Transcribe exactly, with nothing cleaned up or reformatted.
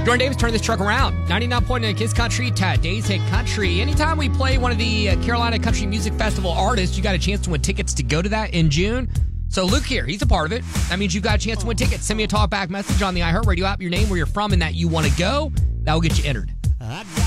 Jordan Davis, turn this truck around. ninety-nine point nine Kiss Country, Today's Hit Country. Anytime we play one of the uh, Carolina Country Music Festival artists, you got a chance to win tickets to go to that in June. So Luke here, he's a part of it. That means you've got a chance to win tickets. Send me a talkback message on the iHeartRadio app, your name, where you're from, and that you want to go. That will get you entered.